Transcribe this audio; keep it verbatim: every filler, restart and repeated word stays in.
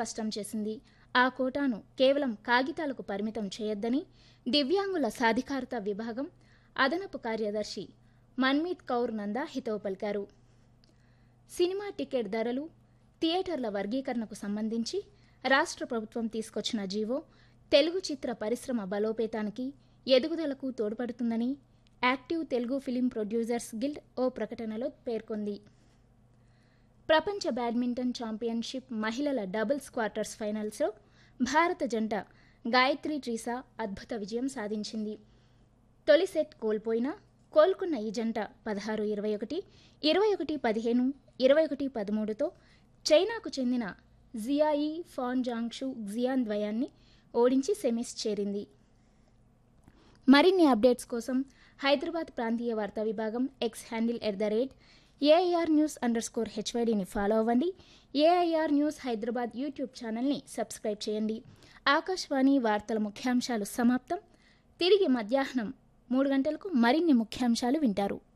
స్పష్టం చేసింది. ఆ కోటాను కేవలం కాగితాలకు పరిమితం చేయొద్దని దివ్యాంగుల సాధికారత విభాగం అదనపు కార్యదర్శి మన్మీత్ కౌర్ నందా హితవు పలికారు. సినిమా టికెట్ ధరలు, థియేటర్ల వర్గీకరణకు సంబంధించి రాష్ట్ర ప్రభుత్వం తీసుకొచ్చిన జీవో తెలుగు చిత్ర పరిశ్రమ బలోపేతానికి, ఎదుగుదలకు తోడ్పడుతుందని active Telugu film producers guild ఓ ప్రకటనలో పేర్కొంది. ప్రపంచ బ్యాడ్మింటన్ ఛాంపియన్షిప్ మహిళల డబుల్స్ క్వార్టర్స్ ఫైనల్స్లో భారత జంట గాయత్రి ట్రీసా అద్భుత విజయం సాధించింది. తొలి సెట్ కోల్పోయినా కోలుకున్న ఈ జంట పదహారు ఇరవై ఒకటి, ఇరవై ఒకటి పదిహేను, ఇరవై ఒకటి పదమూడుతో చైనాకు చెందిన జియాయి ఫాన్ జాంగ్షు జియాన్ ద్వయాన్ని ఓడించి సెమీస్ చేరింది. మరిన్ని అప్డేట్స్ కోసం హైదరాబాద్ ప్రాంతీయ వార్తా విభాగం X handle at the rate AIR news under score హెచ్వైడీని follow అవ్వండి. ఏఐఆర్ న్యూస్ హైదరాబాద్ యూట్యూబ్ ఛానల్ని సబ్స్క్రైబ్ చేయండి. ఆకాశవాణి వార్తల ముఖ్యాంశాలు సమాప్తం. తిరిగి మధ్యాహ్నం మూడు గంటలకు మరిన్ని ముఖ్యాంశాలు వింటారు.